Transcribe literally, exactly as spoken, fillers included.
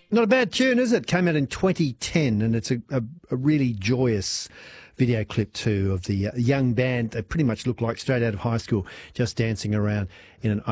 Not a bad tune, is it? Came out in twenty ten, and it's a, a, a really joyous video clip too of the uh, young band. They pretty much look like straight out of high school, just dancing around in an